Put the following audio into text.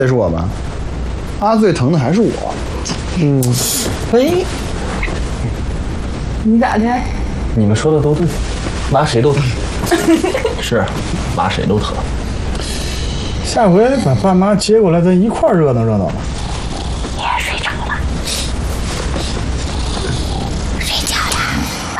再说吧，他最疼的还是我。 嘿， 你咋的？ 你们说的都对，拉谁都疼。是，拉谁都疼。 下回把爸妈接过来，咱一块儿热闹热闹吧。